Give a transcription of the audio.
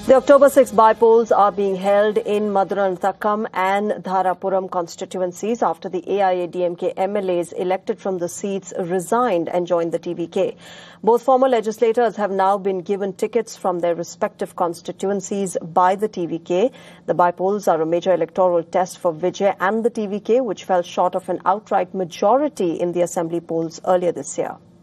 The October 6 by-polls are being held in Maduranathakkam and Dharapuram constituencies after the AIADMK MLAs elected from the seats resigned and joined the TVK. Both former legislators have now been given tickets from their respective constituencies by the TVK. The by-polls are a major electoral test for Vijay and the TVK, which fell short of an outright majority in the assembly polls earlier this year.